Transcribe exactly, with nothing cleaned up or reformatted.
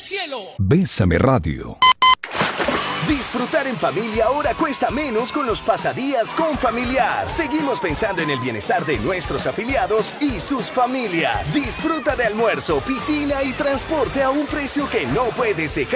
cielo. Bésame Radio. Disfrutar en familia ahora cuesta menos con los pasadías con Familiar. Seguimos pensando en el bienestar de nuestros afiliados y sus familias. Disfruta de almuerzo, piscina y transporte a un precio que no puedes dejar